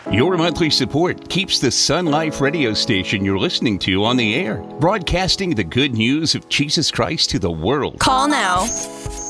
Your monthly support keeps the Sun Life radio station you're listening to on the air, broadcasting the good news of Jesus Christ to the world. Call now.